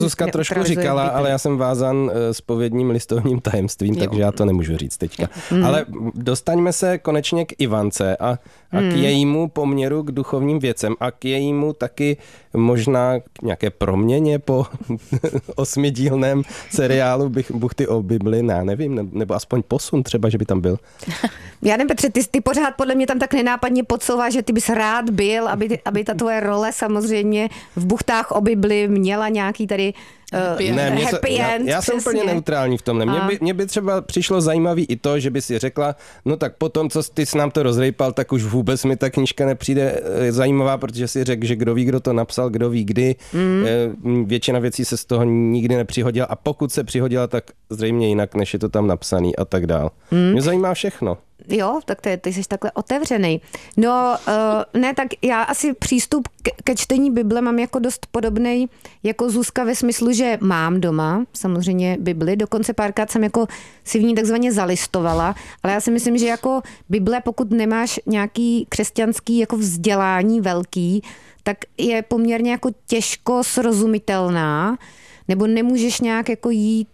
Zuzka trošku říkala, ale já jsem vázan zpovědním listovním tajemstvím, takže já to nemůžu říct teďka. Ale dostaňme se konečně k Ivance a k jejímu poměru k duchovním věcem a k jejímu taky možná nějaké proměně po 8dílném seriálu Buchty o Bibli, nevím, nebo aspoň posun třeba, že by tam byl. Já nevím, Petře, ty pořád podle mě tam tak nenápadně podsouváš, že ty bys rád byl, aby ta tvoje role samozřejmě v Buchtách o Bibli měla nějaký tady happy end. Já jsem úplně neutrální v tomhle. Mně by třeba přišlo zajímavý i to, že by si řekla, no tak potom, co ty jsi nám to rozrejpal, tak už vůbec mi ta knížka nepřijde zajímavá, protože si řekl, že kdo ví, kdo to napsal, kdo ví kdy. Většina věcí se z toho nikdy nepřihodila a pokud se přihodila, tak zřejmě jinak, než je to tam napsaný a tak dál. Mě zajímá všechno. Jo, tak ty jsi takhle otevřenej. No, ne, tak já asi přístup ke čtení Bible mám jako dost podobnej jako Zuzka ve smyslu, že mám doma samozřejmě Bibli, dokonce párkrát jsem jako si v ní takzvaně zalistovala, ale já si myslím, že jako Bible, pokud nemáš nějaký křesťanský jako vzdělání velký, tak je poměrně jako těžko srozumitelná, nebo nemůžeš nějak jako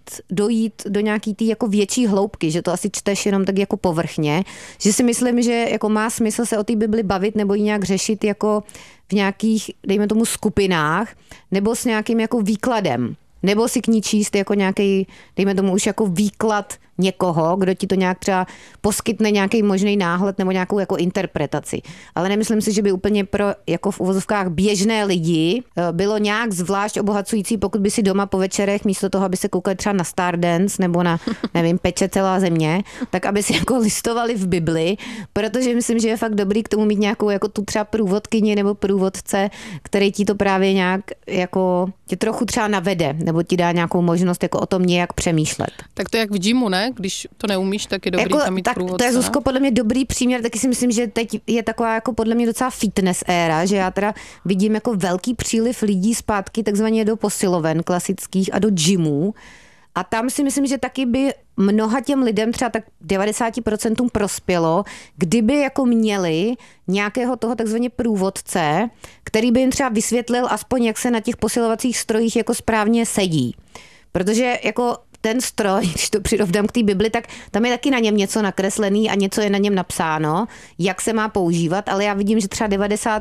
dojít do nějaký tý jako větší hloubky, že to asi čteš jenom tak jako povrchně, že si myslím, že jako má smysl se o té Bibli bavit nebo ji nějak řešit jako v nějakých, dejme tomu, skupinách, nebo s nějakým jako výkladem. Nebo si k ní číst jako nějaký, dejme tomu už jako výklad někoho, kdo ti to nějak třeba poskytne nějaký možný náhled nebo nějakou jako interpretaci. Ale nemyslím si, že by úplně pro jako v uvozovkách běžné lidi bylo nějak zvlášť obohacující, pokud by si doma po večerech místo toho, aby se koukali třeba na Stardance nebo na, nevím, Peče celá země, tak aby si jako listovali v Bibli, protože myslím, že je fakt dobrý k tomu mít nějakou jako tu třeba průvodkyni nebo průvodce, který ti to právě nějak jako tě trochu třeba navede nebo ti dá nějakou možnost jako o tom nějak přemýšlet. Tak to jak v gymu, ne? Když to neumíš, tak je dobrý jako, tam mít tak průvodce. To je, Zuzko, podle mě dobrý příměr, taky si myslím, že teď je taková jako podle mě docela fitness éra, že já teda vidím jako velký příliv lidí zpátky takzvaně do posiloven klasických a do gymů. A tam si myslím, že taky by mnoha těm lidem, třeba tak 90% prospělo, kdyby jako měli nějakého toho takzvaně průvodce, který by jim třeba vysvětlil aspoň, jak se na těch posilovacích strojích jako správně sedí. Protože jako ten stroj, když to přirovnám k té Bibli, tak tam je taky na něm něco nakreslený a něco je na něm napsáno, jak se má používat, ale já vidím, že třeba 90%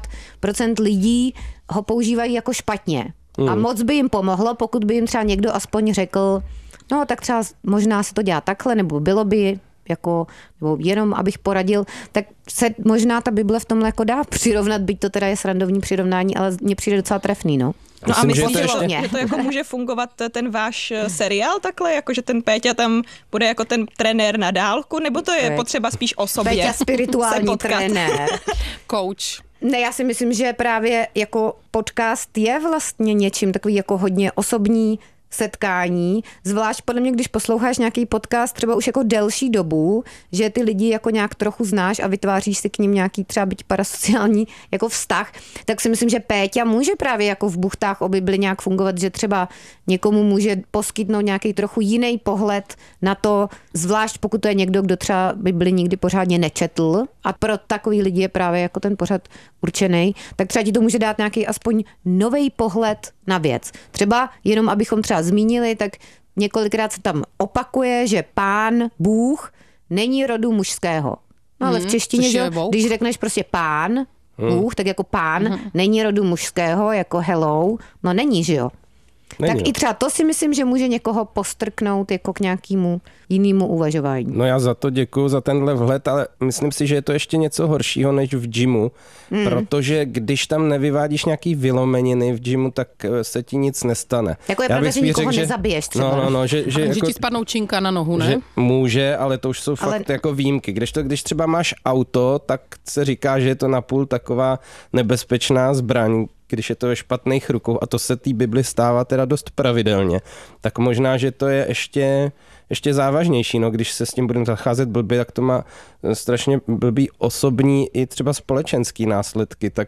lidí ho používají jako špatně. A moc by jim pomohlo, pokud by jim třeba někdo aspoň řekl, no tak třeba možná se to dělá takhle, nebo bylo by jako, nebo jenom abych poradil, tak se možná ta Bible v tomhle jako dá přirovnat, byť to teda je srandovní přirovnání, ale mně přijde docela trefný, no. No a myslím, že to jako může fungovat ten váš seriál takhle, jako že ten Péťa tam bude jako ten trenér na dálku, nebo to je potřeba spíš osobně? Péťa spirituální trenér. Coach. Ne, já si myslím, že právě jako podcast je vlastně něčím takový jako hodně osobní setkání, zvlášť podle mě, když posloucháš nějaký podcast třeba už jako delší dobu, že ty lidi jako nějak trochu znáš a vytváříš si k ním nějaký třeba byť parasociální jako vztah, tak si myslím, že Péťa může právě jako v Buchtách o Bibli nějak fungovat, že třeba někomu může poskytnout nějaký trochu jiný pohled na to, zvlášť pokud to je někdo, kdo třeba Bibli nikdy pořádně nečetl a pro takový lidi je právě jako ten pořad určený, tak třeba ti to může dát nějaký aspoň nový pohled na věc. Třeba jenom abychom třeba zmínili, tak několikrát se tam opakuje, že Pán, Bůh, není rodu mužského. No ale v češtině, že když řekneš prostě Pán, Bůh, tak jako Pán není rodu mužského, jako hello, no není, že jo? Není. Tak i třeba to si myslím, že může někoho postrknout jako k nějakému jinému uvažování. No já za to děkuju, za tenhle vhled, ale myslím si, že je to ještě něco horšího než v gymu, protože když tam nevyvádíš nějaký vylomeniny v gymu, tak se ti nic nestane. Jako je pravda, že nikoho nezabiješ třeba. No, že může jako, ti spadnout činka na nohu, ne? Že může, ale to už jsou fakt jako výjimky. Když třeba máš auto, tak se říká, že je to napůl taková nebezpečná zbraň, když je to ve špatných rukou, a to se té Bibli stává teda dost pravidelně, tak možná, že to je ještě závažnější, no, když se s tím budeme zacházet blbě, tak to má strašně blbý osobní i třeba společenský následky, tak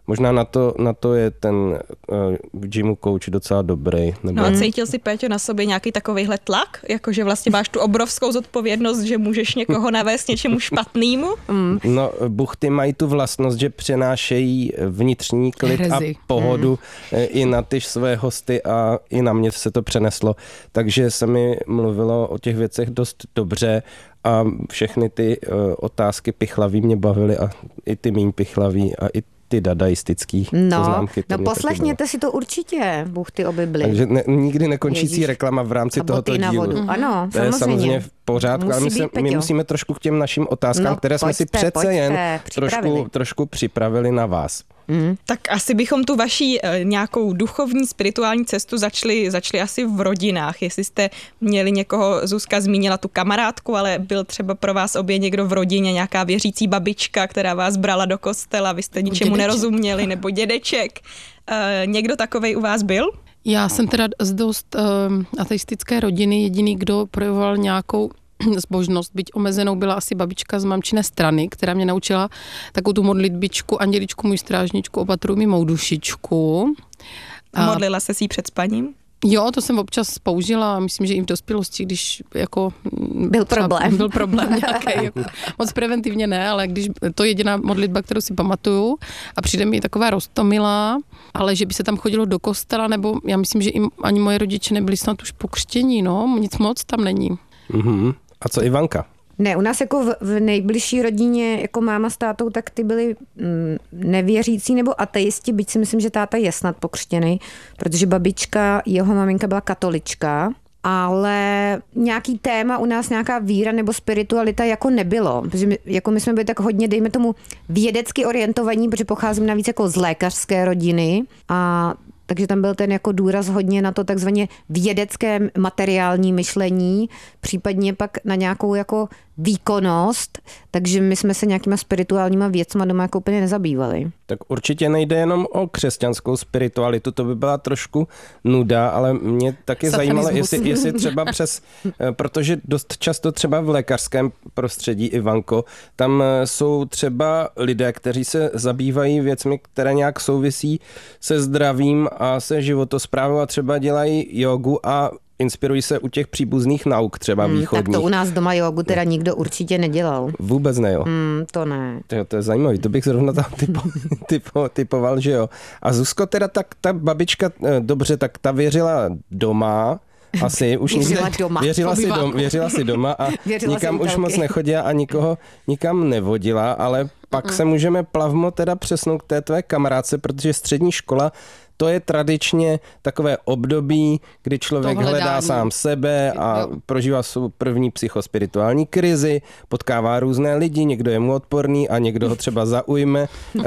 Možná na to je ten v gymu coach docela dobrý. No a cítil si, Péťo, na sobě nějaký takovejhle tlak? Jakože vlastně máš tu obrovskou zodpovědnost, že můžeš někoho navést něčemu špatnému? No, buchty mají tu vlastnost, že přenášejí vnitřní klid a pohodu i na ty své hosty a i na mě se to přeneslo. Takže se mi mluvilo o těch věcech dost dobře a všechny ty otázky pichlavý mě bavily a i ty míň pichlavý a i ty dadaistický poznámky. No poslechněte si to určitě, buchty o Bibli. Takže nikdy nekončící reklama v rámci tohoto dílu. Ano, to je samozřejmě v pořádku, ale my musíme trošku k těm našim otázkám, které jsme si přece jen trošku připravili na vás. Tak asi bychom tu vaší nějakou duchovní, spirituální cestu začali asi v rodinách. Jestli jste měli někoho, Zuzka zmínila tu kamarádku, ale byl třeba pro vás obě někdo v rodině, nějaká věřící babička, která vás brala do kostela, vy jste ničemu nerozuměli, nebo dědeček. Někdo takovej u vás byl? Já jsem teda z dost ateistické rodiny, jediný, kdo projevoval nějakou zbožnost, byť omezenou, byla asi babička z mamčiné strany, která mě naučila takovou tu modlitbičku, Anděličku, můj strážničku, opatruj mi mou dušičku. Modlila se s jí před spaním? Jo, to jsem občas použila, myslím, že i v dospělosti, když jako... Byl problém nějaký, jako, moc preventivně ne, ale když to je jediná modlitba, kterou si pamatuju a přijde mi taková roztomilá, ale že by se tam chodilo do kostela, nebo já myslím, že ani moje rodiče nebyli snad už pokřtění, no, nic moc tam není. Mm-hmm. A co Ivanka? Ne, u nás jako v nejbližší rodině, jako máma s tátou, tak ty byli nevěřící nebo ateisti, byť si myslím, že táta je snad pokřtěný, protože babička, jeho maminka byla katolička, ale nějaký téma u nás, nějaká víra nebo spiritualita jako nebylo. Protože my jsme byli tak hodně, dejme tomu, vědecky orientovaní, protože pocházím navíc jako z lékařské rodiny a takže tam byl ten jako důraz hodně na to takzvaně vědecké materiální myšlení, případně pak na nějakou jako výkonnost, takže my jsme se nějakýma spirituálníma věcma doma jako úplně nezabývali. Tak určitě nejde jenom o křesťanskou spiritualitu, to by byla trošku nuda, ale mě taky zajímalo, jestli třeba protože dost často třeba v lékařském prostředí, Ivanko, tam jsou třeba lidé, kteří se zabývají věcmi, které nějak souvisí se zdravím a se životosprávou a třeba dělají jogu a inspirují se u těch příbuzných nauk třeba východních. Tak to u nás doma jogu teda nikdo určitě nedělal. Vůbec ne, jo? To ne. To je zajímavý, to bych zrovna tam typoval, že jo. A Zuzko teda ta babička, dobře, tak ta věřila doma, asi už věřila si doma a nikam už moc nechodila a nikoho nikam nevodila, ale pak se můžeme plavmo teda přesnout k té tvé kamarádce, protože střední škola to je tradičně takové období, kdy člověk hledá sám sebe a prožívá svou první psychospirituální krizi, potkává různé lidi, někdo je mu odporný a někdo ho třeba zaujme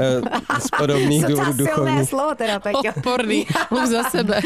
z podobných důvodů duchovních. Silné slovo teda, Peťo. Odporný, mluv za sebe.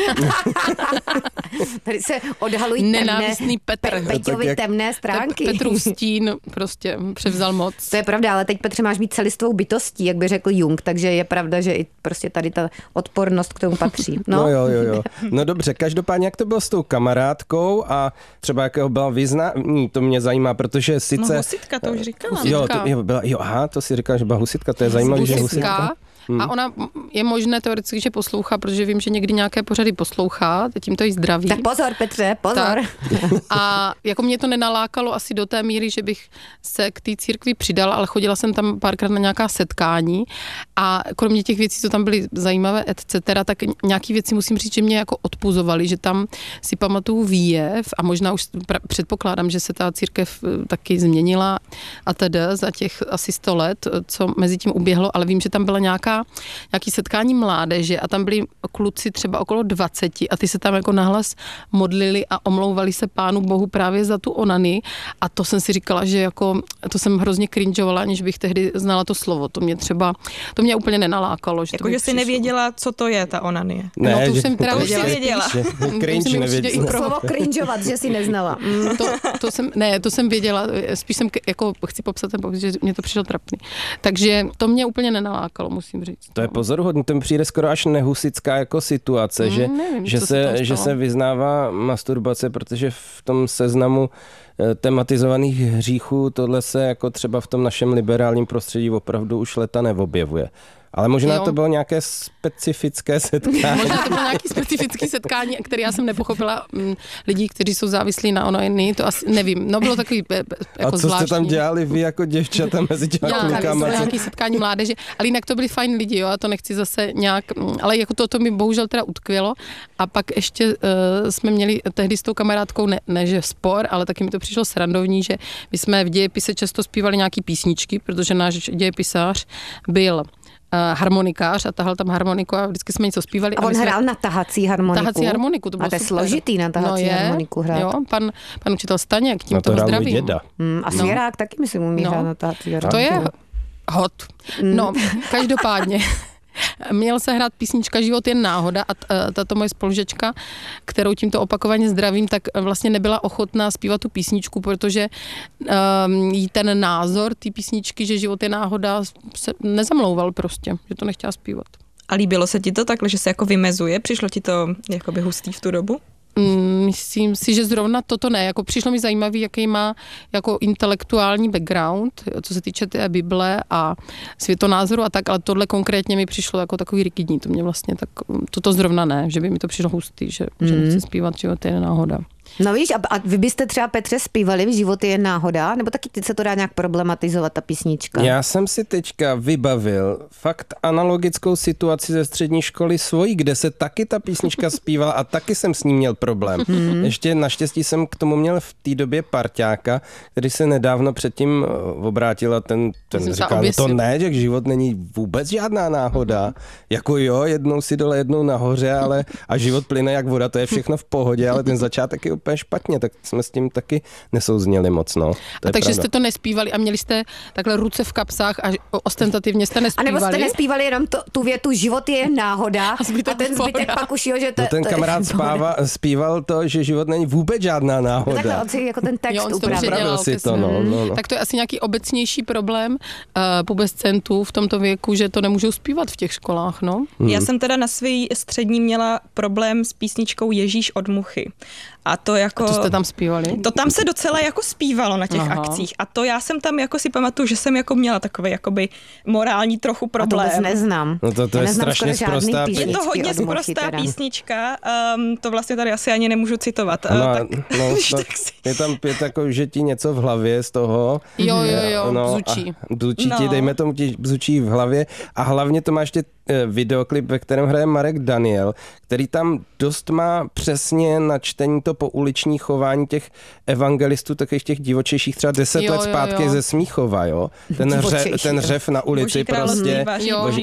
Tady se odhalují nenávistný Petr. Peťovi temné stránky. Petrův stín prostě převzal moc. To je pravda, ale teď, Petře, máš být celistvou bytostí, jak by řekl Jung, takže je pravda, že i prostě tady ta odpornost k tomu patří. No jo. No dobře, každopádně jak to bylo s tou kamarádkou a třeba jakého byla vyznání, to mě zajímá, protože sice... No Husitka, to už říkala. To si říkala, že byla Husitka, to je zajímavé, že Husitka. A ona je možné teoreticky, že poslouchá, protože vím, že někdy nějaké pořady poslouchá, tím to jí zdraví. Tak pozor, Petře, pozor. Tak. A jako mě to nenalákalo asi do té míry, že bych se k té církvi přidala, ale chodila jsem tam párkrát na nějaká setkání a kromě těch věcí, co tam byly zajímavé, etc., tak nějaký věci musím říct, že mě jako odpuzovaly, že tam si pamatuju výjev a možná už předpokládám, že se ta církev taky změnila a tedy za těch asi 100 let, co mezi tím uběhlo, ale vím, že tam byla nějaký setkání mládeže a tam byli kluci třeba okolo 20 a ty se tam jako nahlas modlili a omlouvali se Pánu Bohu právě za tu onany a to jsem si říkala, že jako to jsem hrozně cringeovala, než bych tehdy znala to slovo. To mě úplně nenalákalo. Jako, že jsi nevěděla, co to je ta onanie. Ne, no, to už jsem teda věděla. Cringe nevěděla. Slovo cringeovat, že jsi neznala. To jsem věděla, spíš jsem jako chci popsat ten popis, že mě to přišlo trapný. Takže to mě úplně nenalákalo, musím říct. To je pozoruhodný, to mi přijde skoro až nehusická jako situace, že se vyznává masturbace, protože v tom seznamu tematizovaných hříchů tohle se jako třeba v tom našem liberálním prostředí opravdu už leta neobjevuje. Ale možná to bylo nějaké specifické setkání. Možná to bylo nějaké specifické setkání, které já jsem nepochopila. Lidí, kteří jsou závislí na onojny, to asi nevím. No bylo takový jako a co zvláštní. jste tam dělali vy jako děvčata mezi těma klukama? Já nějaké setkání mládeže, ale jinak to byli fajn lidi, jo, a to nechci zase nějak, ale jako to mi bohužel teda utkvělo. A pak ještě jsme měli tehdy s tou kamarádkou ne že spor, ale taky mi to přišlo srandovní, že my jsme v dějepise často zpívali nějaký písničky, protože náš dějepisář byl harmonikář a tahal tam harmoniku a vždycky jsme něco zpívali. A on hrál na tahací harmoniku? Tahací harmoniku, to bylo super. složitý na tahací harmoniku hrát. Jo, pan učitel Staněk, tím to hrál můj zdravím. děda. A Svěrák taky myslím umí hrát na tahací harmoniku. To je hot. No, každopádně. Měl se hrát písnička Život je náhoda a tato moje spolužečka, kterou tímto opakovaně zdravím, tak vlastně nebyla ochotná zpívat tu písničku, protože jí ten názor té písničky, že život je náhoda, se nezamlouval prostě, že to nechtěla zpívat. A líbilo se ti to takhle, že se jako vymezuje? Přišlo ti to jakoby hustý v tu dobu? Myslím si, že zrovna toto ne. Jako přišlo mi zajímavý, jaký má jako intelektuální background, co se týče té Bible a světonázoru a tak, ale tohle konkrétně mi přišlo jako takový rigidní. To mě vlastně tak, toto zrovna ne, že by mi to přišlo hustý, že nechci zpívat Život je náhoda. No víš, a vy byste třeba, Petře, zpívali v Život je náhoda? Nebo taky se to dá nějak problematizovat, ta písnička? Já jsem si teďka vybavil fakt analogickou situaci ze střední školy svojí, kde se taky ta písnička zpívala a taky jsem s ní měl problém. Ještě naštěstí jsem k tomu měl v té době parťáka, který se nedávno předtím obrátil a ten říkal, to ne, že život není vůbec žádná náhoda. Jako jo, jednou si dole, jednou nahoře, ale a život plyne jak voda, to je všechno v pohodě, ale ten začátek je úplně špatně, tak jsme s tím taky nesouzněli moc, no. A takže jste to nespívali a měli jste takhle ruce v kapsách a ostentativně jste nespívali? A nebo jste nespívali jenom tu větu Život je náhoda a ten zbytek pak už, jo, že to... No ten kamarád zpíval to, že život není vůbec žádná náhoda. Takhle on si jako ten text upravil si to, no. Tak to je asi nějaký obecnější problém pubescentů v tomto věku, že to nemůžou zpívat v těch školách, no. Já jsem teda na svý střední měla problém s písničkou Ježíš od muchy. A to jako... A to jste tam zpívali? To tam se docela jako zpívalo na těch akcích. A to já jsem tam jako si pamatuju, že jsem jako měla takový jakoby morální trochu problém. A to vůbec neznám. No to je strašně sprostá písnička. Je to hodně sprostá písnička. To vlastně tady asi ani nemůžu citovat. Je tam jako, že ti něco v hlavě z toho. Jo, bzučí. Bzučí ti, dejme tomu, ti bzučí v hlavě. A hlavně to má ještě videoklip, ve kterém hraje Marek Daniel, který tam dost má přesně načtení to pouliční chování těch evangelistů, takových těch divočejších, třeba 10 let zpátky ze Smíchova, jo. Ten řev na ulici prostě. Boží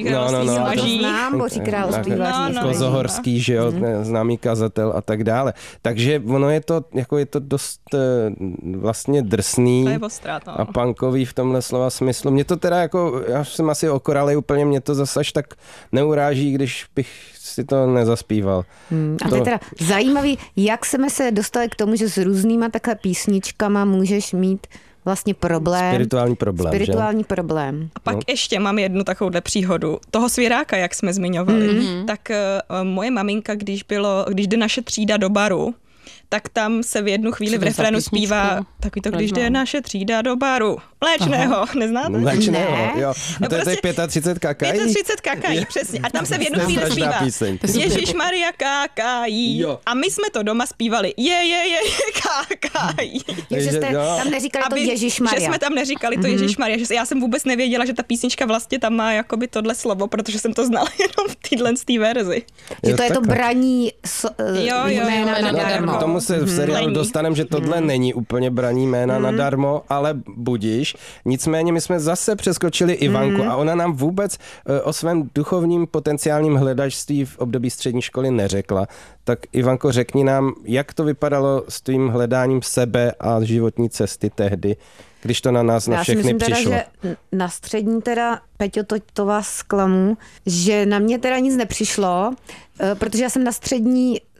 království. Kozohorský, že jo, známý kazatel a tak dále. Takže ono je to dost vlastně drsný a punkový v tomhle slova smyslu. Mě to teda jako, já jsem asi okoralej úplně, mě to zase až tak neuráží, když bych si to nezaspíval. A to je teda zajímavý, jak jsme se dostali k tomu, že s různýma takhle písničkama můžeš mít vlastně problém. Spirituální problém. A pak ještě mám jednu takovouhle příhodu. Toho Svěráka, jak jsme zmiňovali, tak moje maminka, když jde naše třída do baru, tak tam se v jednu chvíli v refrénu zpívá takový to, když jde naše třída do baru. Mléčného, neznáte? Mléčného, jo. A to je prostě 35 kakají? 35 kakají, přesně. A tam se v jednu chvíli zpívá Ježišmarja kakají. A my jsme to doma zpívali je kakají. Že jste tam neříkali to Ježišmarja. Že jsme tam neříkali to Ježišmarja. Že já jsem vůbec nevěděla, že ta písnička vlastně tam má jakoby tohle slovo, protože jsem to znala jenom v této verzi. Že to je to braní jména nadarmo. Tomu se v seriálu dostaneme, že tohle není úplně braní jména nadarmo, ale budíš. Nicméně my jsme zase přeskočili Ivanku a ona nám vůbec o svém duchovním potenciálním hledačství v období střední školy neřekla. Tak Ivanko, řekni nám, jak to vypadalo s tvým hledáním sebe a životní cesty tehdy, když to na nás na všechny přišlo. Já si myslím teda, že na střední teda, Peťo, to vás zklamu, že na mě teda nic nepřišlo, protože já jsem na střední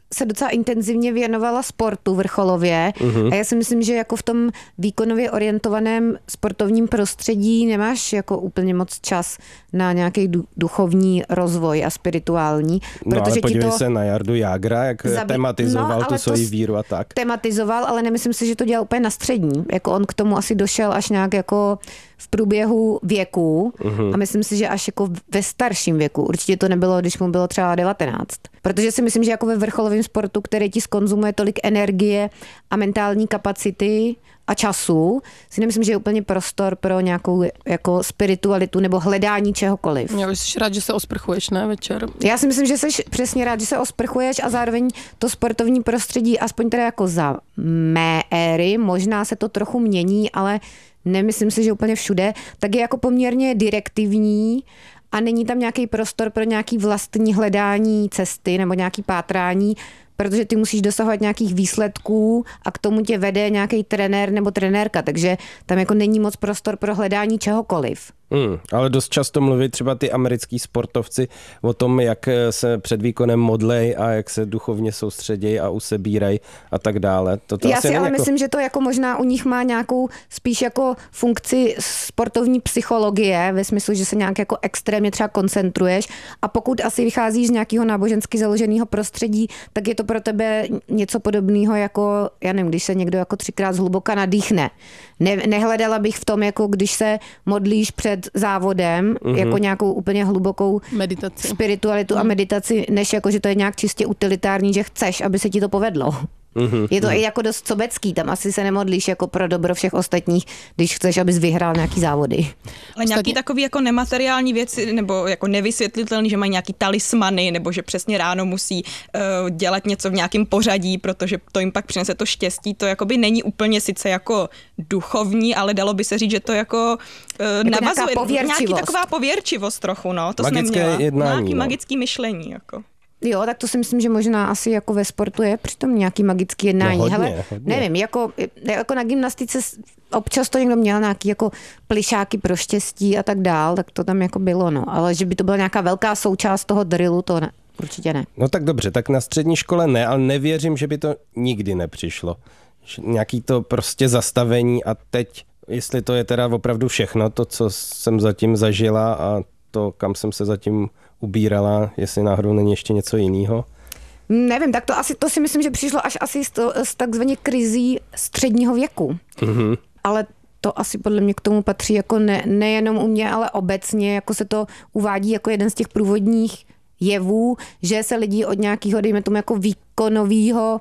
se docela intenzivně věnovala sportu vrcholově a já si myslím, že jako v tom výkonově orientovaném sportovním prostředí nemáš jako úplně moc čas na nějaký duchovní rozvoj a spirituální. No ale podívej se na Jardu Jágra, jak tematizoval tu svoji víru a tak. Tematizoval, ale nemyslím si, že to dělal úplně na střední. Jako on k tomu asi došel až nějak jako v průběhu věku a myslím si, že až jako ve starším věku. Určitě to nebylo, když mu bylo třeba 19. Protože si myslím, že jako ve vrcholovém sportu, který ti skonzumuje tolik energie a mentální kapacity a času, si nemyslím, že je úplně prostor pro nějakou jako spiritualitu nebo hledání čehokoliv. Já jsi rád, že se osprchuješ, ne, večer? Já si myslím, že jsi přesně rád, že se osprchuješ a zároveň to sportovní prostředí, aspoň teda jako za mé éry, možná se to trochu mění, ale nemyslím si, že úplně všude, tak je jako poměrně direktivní a není tam nějaký prostor pro nějaký vlastní hledání cesty nebo nějaký pátrání, protože ty musíš dosahovat nějakých výsledků a k tomu tě vede nějaký trenér nebo trenérka, takže tam jako není moc prostor pro hledání čehokoliv. Ale dost často mluví třeba ty americký sportovci o tom, jak se před výkonem modlej a jak se duchovně soustředějí a usebírají a tak dále. Já si ale myslím, že to jako možná u nich má nějakou spíš jako funkci sportovní psychologie, ve smyslu, že se nějak jako extrémně třeba koncentruješ a pokud asi vycházíš z nějakého nábožensky založeného prostředí, tak je to pro tebe něco podobného jako, já nevím, když se někdo jako 3krát zhluboka nadýchne. Nehledala bych v tom, jako když se modlíš před závodem, jako nějakou úplně hlubokou meditaci, spiritualitu a meditaci, než jako, že to je nějak čistě utilitární, že chceš, aby se ti to povedlo. Je to i jako dost sobecký, tam asi se nemodlíš jako pro dobro všech ostatních, když chceš, abys vyhrál nějaký závody. Ale nějaký takový jako nemateriální věci, nebo jako nevysvětlitelný, že mají nějaký talismany, nebo že přesně ráno musí dělat něco v nějakém pořadí, protože to jim pak přinese to štěstí, to jakoby není úplně sice jako duchovní, ale dalo by se říct, že to jako navazuje nějaký taková pověrčivost trochu, no, to magické jsme měla. Jednání, nějaký magický myšlení, jako. Jo, tak to si myslím, že možná asi jako ve sportu je přitom nějaký magický jednání. No, hodně. Nevím, jako na gymnastice občas to někdo měl nějaký jako plišáky pro štěstí a tak dál, tak to tam jako bylo, no. Ale že by to byla nějaká velká součást toho drillu, to ne, určitě ne. No tak dobře, tak na střední škole ne, ale nevěřím, že by to nikdy nepřišlo. Nějaký to prostě zastavení a teď, jestli to je teda opravdu všechno, to, co jsem zatím zažila a to, kam jsem se zatím ubírala, jestli náhodou není ještě něco jiného? Nevím, tak to si myslím, že přišlo až asi z takzvaně krizí středního věku. Ale to asi podle mě k tomu patří jako nejenom u mě, ale obecně, jako se to uvádí jako jeden z těch průvodních jevů, že se lidi od nějakého, dejme tomu jako výkonového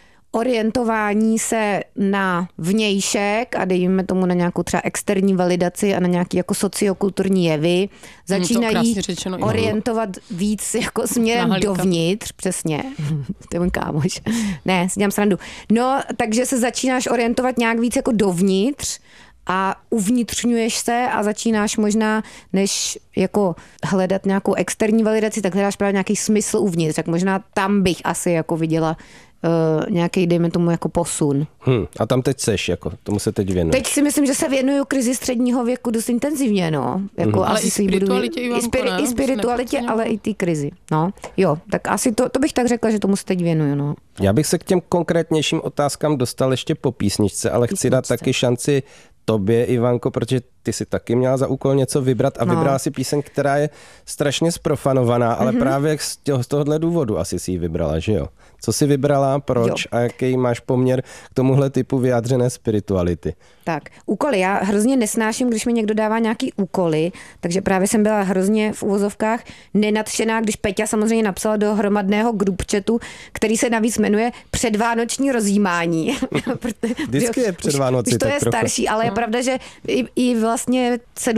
orientování se na vnějšek a dejme tomu na nějakou třeba externí validaci a na nějaký jako sociokulturní jevy, začínají orientovat víc jako směrem dovnitř, přesně, to je můj kámoš, ne, si dělám srandu. No, takže se začínáš orientovat nějak víc jako dovnitř a uvnitřňuješ se a začínáš možná, než jako hledat nějakou externí validaci, tak hledáš právě nějaký smysl uvnitř, tak možná tam bych asi jako viděla nějaký, dejme tomu, jako posun. A tam teď seš, jako, tomu se teď věnuješ. Teď si myslím, že se věnuju krizi středního věku dost intenzivně, no. Jako ale i spiritualitě, i spiritualitě, ale i ty krizi, no. Jo, tak asi to bych tak řekla, že tomu se teď věnuju, no. Já bych se k těm konkrétnějším otázkám dostal ještě po písničce, ale chci dát taky šanci tobě, Ivanko, protože ty si taky měla za úkol něco vybrat a vybrala si píseň, která je strašně zprofanovaná, ale právě z tohohle důvodu asi si ji vybrala, že jo? Co jsi vybrala, proč a jaký máš poměr k tomuhle typu vyjádřené spirituality? Tak, úkoly. Já hrozně nesnáším, když mi někdo dává nějaký úkoly, takže právě jsem byla hrozně v uvozovkách nenadšená, když Peťa samozřejmě napsala do hromadného group chatu, který se navíc jmenuje Předvánoční rozjímání. Vždycky je před Vánoci. Už to je trochu starší, ale je pravda, že i vlastně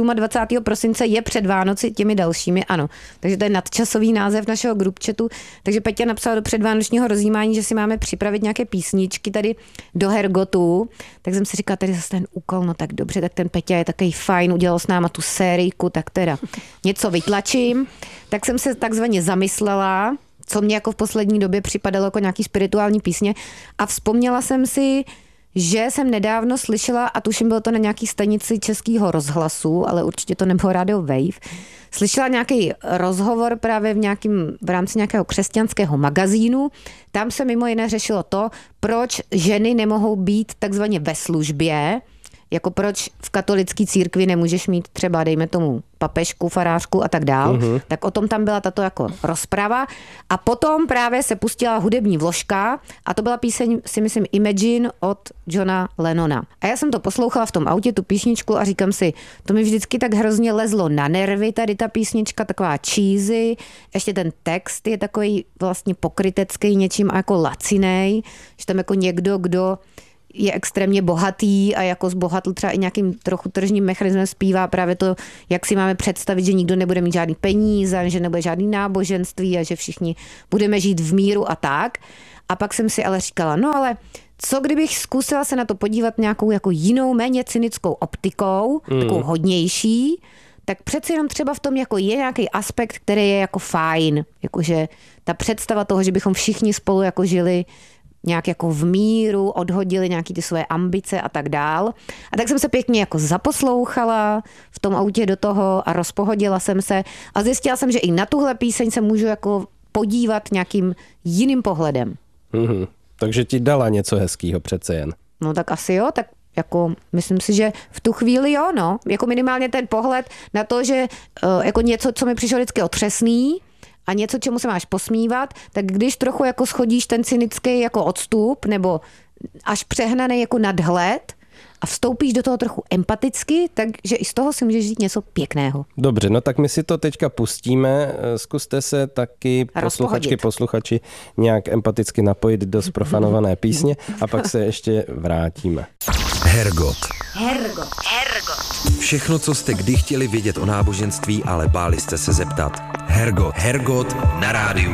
27. prosince je před Vánoci těmi dalšími, ano. Takže to je nadčasový název našeho group chatu. Takže Peťa napsala do předvánočního rozjímání, že si máme připravit nějaké písničky tady do Hergotu. Tak jsem si říkala, tady zase ten úkol, no tak dobře, tak ten Peťa je takový fajn, udělal s náma tu sérijku, tak teda něco vytlačím. Tak jsem se takzvaně zamyslela, co mě jako v poslední době připadalo jako nějaký spirituální písně a vzpomněla jsem si, že jsem nedávno slyšela, a tuším bylo to na nějaký stanici Českého rozhlasu, ale určitě to nebylo Radio Wave, slyšela nějaký rozhovor právě v rámci nějakého křesťanského magazínu. Tam se mimo jiné řešilo to, proč ženy nemohou být takzvaně ve službě, jako proč v katolické církvi nemůžeš mít třeba, dejme tomu, papežku, farářku a tak dál. Tak o tom tam byla tato jako rozprava. A potom právě se pustila hudební vložka a to byla píseň, si myslím, Imagine od Johna Lennona. A já jsem to poslouchala v tom autě, tu písničku, a říkám si, to mi vždycky tak hrozně lezlo na nervy, tady ta písnička, taková cheesy, ještě ten text je takový vlastně pokrytecký něčím a jako lacinej, že tam jako někdo, kdo je extrémně bohatý a jako zbohatl třeba i nějakým trochu tržním mechanismem zpívá právě to, jak si máme představit, že nikdo nebude mít žádný peníze, že nebude žádný náboženství a že všichni budeme žít v míru a tak. A pak jsem si ale říkala, no ale co kdybych zkusila se na to podívat nějakou jako jinou, méně cynickou optikou, takovou hodnější, tak přeci jenom třeba v tom jako je nějaký aspekt, který je jako fajn. Jakože ta představa toho, že bychom všichni spolu jako žili nějak jako v míru, odhodili nějaký ty svoje ambice a tak dál. A tak jsem se pěkně jako zaposlouchala v tom autě do toho a rozpohodila jsem se a zjistila jsem, že i na tuhle píseň se můžu jako podívat nějakým jiným pohledem. Takže ti dala něco hezkýho přece jen. No tak asi jo, tak jako myslím si, že v tu chvíli jo, no. Jako minimálně ten pohled na to, že jako něco, co mi přišlo vždycky otřesný, a něco, čemu se máš posmívat, tak když trochu jako schodíš ten cynický jako odstup nebo až přehnaný jako nadhled a vstoupíš do toho trochu empaticky, takže i z toho si můžeš říct něco pěkného. Dobře, no tak my si to teďka pustíme. Zkuste se taky posluchači nějak empaticky napojit do zprofanované písně a pak se ještě vrátíme. Hergot. Všechno, co jste kdy chtěli vědět o náboženství, ale báli jste se zeptat. Hergot na rádiu